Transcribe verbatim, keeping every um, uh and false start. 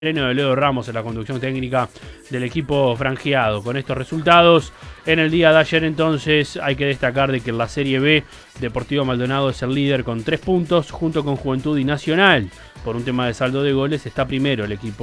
Estreno de Leo Ramos en la conducción técnica del equipo franjeado. Con estos resultados, en el día de ayer entonces hay que destacar de que en la Serie B, Deportivo Maldonado es el líder con tres puntos, junto con Juventud y Nacional. Por un tema de saldo de goles está primero el equipo